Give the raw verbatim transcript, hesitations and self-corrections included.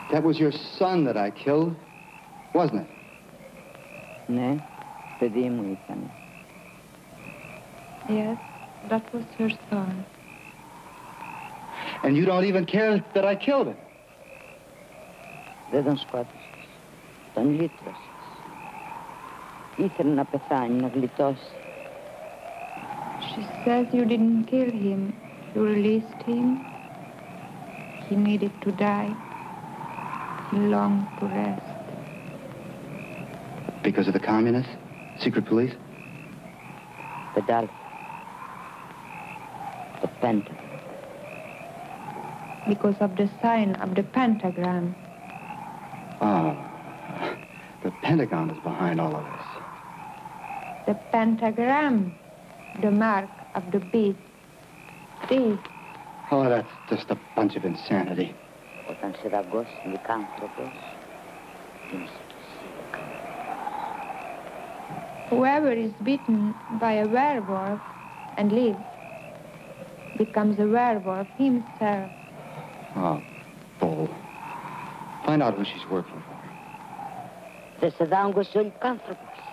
That was your son that I killed, wasn't it? Ναι, παιδί μου ήτανε. Yes, that was her son. And you don't even care that I killed him. Δεν τον σκότωσες. Τον λύτρωσες. Ήθελε να πεθάνει, να γλιτώσει. She says you didn't kill him. You released him. He needed to die. He longed to rest. Because of the communists? Secret police? Πεντάλφα. Το Pentagon. Because of the sign of the pentagram. Oh, the Pentagon is behind all of this. The pentagram, the mark of the beast. This. Oh, that's just a bunch of insanity. Όταν σε δαγκώσει λυκάνθρωπος, είσαι Whoever is bitten by a werewolf and lives becomes a werewolf himself. Oh, bull. Find out who she's working for. Δεν σε δάγκωσε ο λυκάνθρωπος.